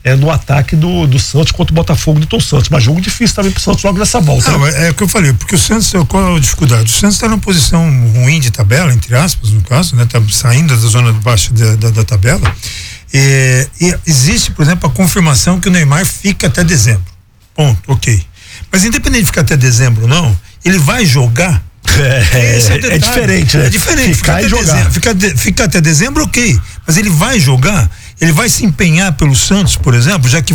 no ataque do Santos contra o Botafogo do Tom Santos, mas jogo difícil também pro Santos logo nessa volta. Não, é o que eu falei, porque o Santos, qual é a dificuldade? O Santos está numa posição ruim de tabela, entre aspas, no caso, né? Tá saindo da zona de baixo da tabela, e existe, por exemplo, a confirmação que o Neymar fica até dezembro, ponto, ok, mas independente de ficar até dezembro ou não, ele vai jogar. É diferente, né? É diferente. Ficar e jogar. Ficar até dezembro, ok. Mas ele vai jogar, ele vai se empenhar pelo Santos, por exemplo, já que